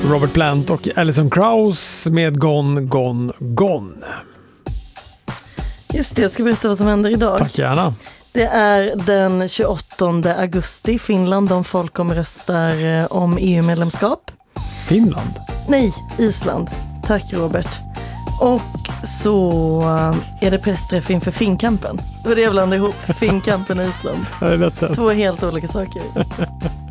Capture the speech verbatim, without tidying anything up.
Robert Plant och Alison Krauss med Gone, Gone, Gone. Just det, jag ska berätta vad som händer idag. Tack gärna. Det är den tjugoåttonde augusti i Finland. De folkomröstar om E U-medlemskap. Finland? Nej, Island. Tack Robert. Och så är det pressträff inför Finnkampen. Det var det jag blandade ihop. Finnkampen och Island. Jag vet det. Två helt olika saker.